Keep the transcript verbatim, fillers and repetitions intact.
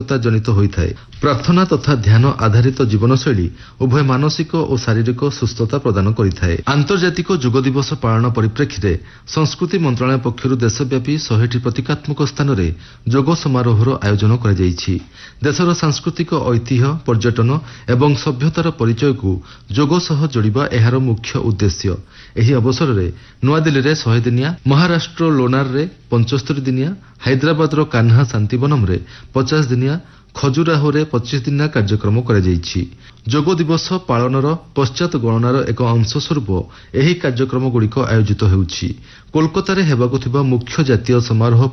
जनित होइथाय। प्रार्थना तथा ध्यान आधारित जीवनशैली उभय मानसिक और शारीरिक सुस्थता प्रदान करिथाय। आंतर्जातिक योग दिवस पालन परिप्रेक्षी रे संस्कृति मंत्रालय पक्षरु देशव्यापी सौ टी प्रतीकात्मक स्थान रे योग समारोहर आयोजन करा जायछि। देशर सांस्कृतिक ऐतिह्य पर्यटन एवं सभ्यतार परिचय को योग सह जोड़िबा एहार मुख्य उद्देश्य। एही अवसर रे नुआदिल्ली रे सौ दिनिया, महाराष्ट्र लोनार रे पचहत्तर दिनिया, हैदराबाद रो कान्हा शांतिवनम रे पचास दिनिया, खजुराहो रे पच्चीस दिनिया कार्यक्रम करा जायछि। योग दिवस पालनर पश्चात गणनार एक अंश स्वरूप एही कार्यक्रम गुड़िक आयोजित हेउछि। कोलकाता रे हेबाकु थिबा मुख्य जातीय समारोह